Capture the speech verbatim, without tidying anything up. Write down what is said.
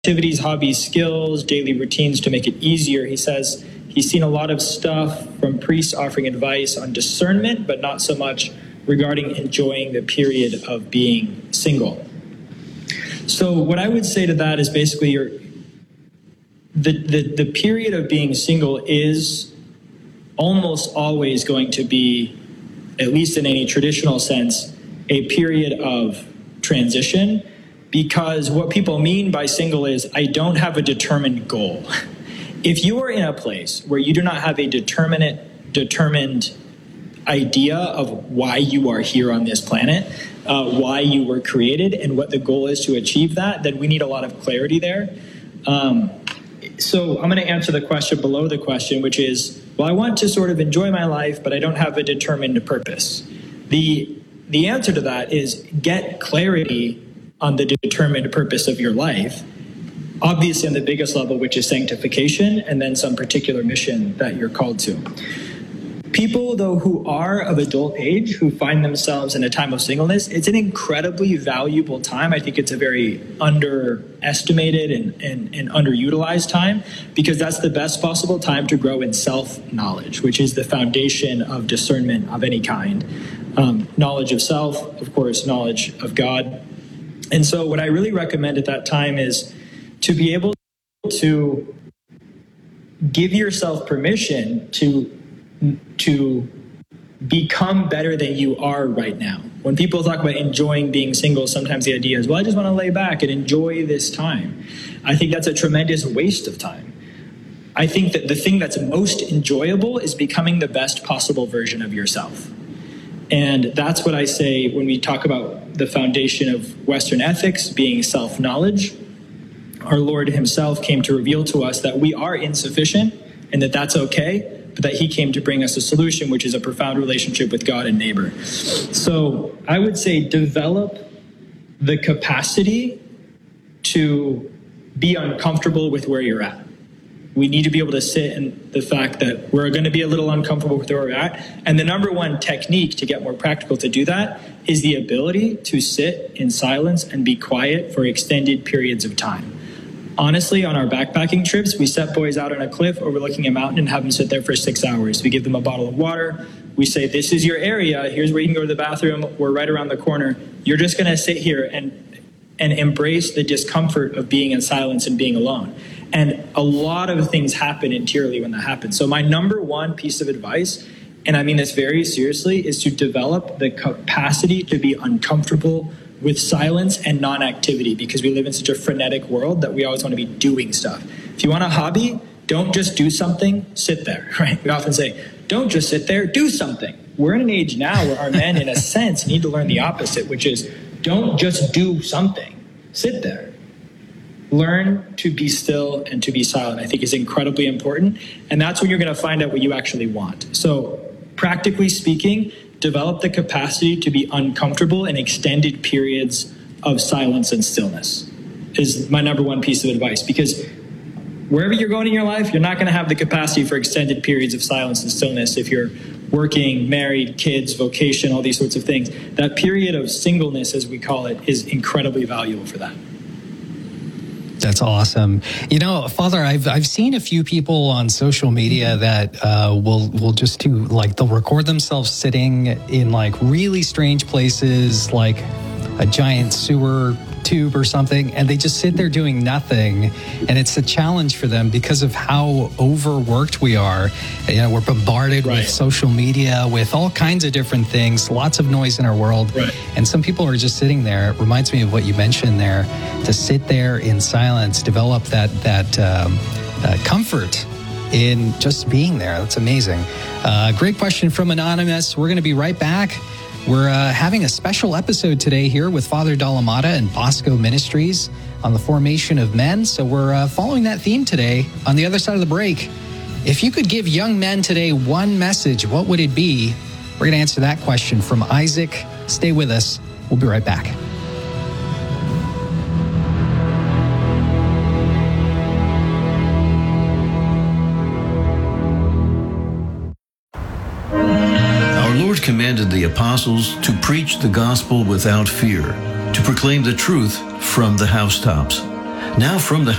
activities, hobbies, skills, daily routines to make it easier. He says he's seen a lot of stuff from priests offering advice on discernment, but not so much regarding enjoying the period of being single. So what I would say to that is basically your, the, the, the period of being single is almost always going to be, at least in any traditional sense, a period of transition, because what people mean by single is I don't have a determined goal. If you are in a place where you do not have a determinate, determined idea of why you are here on this planet, uh, why you were created, and what the goal is to achieve that, then we need a lot of clarity there. Um, so I'm going to answer the question below the question, which is, well, I want to sort of enjoy my life, but I don't have a determined purpose. The, the answer to that is get clarity on the determined purpose of your life, obviously on the biggest level, which is sanctification, and then some particular mission that you're called to. People, though, who are of adult age, who find themselves in a time of singleness, it's an incredibly valuable time. I think it's a very underestimated and, and, and underutilized time, because that's the best possible time to grow in self-knowledge, which is the foundation of discernment of any kind. Um, knowledge of self, of course, knowledge of God. And so what I really recommend at that time is to be able to give yourself permission to to become better than you are right now. When people talk about enjoying being single, sometimes the idea is, well, I just want to lay back and enjoy this time. I think that's a tremendous waste of time. I think that the thing that's most enjoyable is becoming the best possible version of yourself. And that's what I say when we talk about the foundation of Western ethics being self-knowledge. Our Lord himself came to reveal to us that we are insufficient and that that's okay, but that he came to bring us a solution, which is a profound relationship with God and neighbor. So I would say develop the capacity to be uncomfortable with where you're at. We need to be able to sit in the fact that we're going to be a little uncomfortable with where we're at. And the number one technique to get more practical to do that is the ability to sit in silence and be quiet for extended periods of time. Honestly, on our backpacking trips, we set boys out on a cliff overlooking a mountain and have them sit there for six hours. We give them a bottle of water. We say, this is your area. Here's where you can go to the bathroom. We're right around the corner. You're just going to sit here and and embrace the discomfort of being in silence and being alone. And a lot of things happen interiorly when that happens. So my number one piece of advice, and I mean this very seriously, is to develop the capacity to be uncomfortable with silence and non-activity, because we live in such a frenetic world that we always want to be doing stuff. If you want a hobby, don't just do something, sit there, right? We often say, don't just sit there, do something. We're in an age now where our men, in a sense, need to learn the opposite, which is don't just do something, sit there. Learn to be still and to be silent, I think, is incredibly important. And that's when you're going to find out what you actually want. So practically speaking, develop the capacity to be uncomfortable in extended periods of silence and stillness is my number one piece of advice, because wherever you're going in your life, you're not going to have the capacity for extended periods of silence and stillness if you're working, married, kids, vocation, all these sorts of things. That period of singleness, as we call it, is incredibly valuable for that. That's awesome. You know, Father, I've I've seen a few people on social media that uh, will will just do, like, they'll record themselves sitting in like really strange places, like a giant sewer tube or something, and they just sit there doing nothing. And it's a challenge for them because of how overworked we are. You know, we're bombarded right. with social media, with all kinds of different things, lots of noise in our world. Right. And some people are just sitting there. It reminds me of what you mentioned there, to sit there in silence, develop that, that um, uh, comfort in just being there. That's amazing. Uh, great question from Anonymous. We're going to be right back. We're uh, having a special episode today here with Father Dalamada and Bosco Ministries on the formation of men. So we're uh, following that theme today. On the other side of the break, if you could give young men today one message, what would it be? We're going to answer that question from Isaac. Stay with us. We'll be right back. Commanded the apostles to preach the gospel without fear, to proclaim the truth from the housetops. Now from the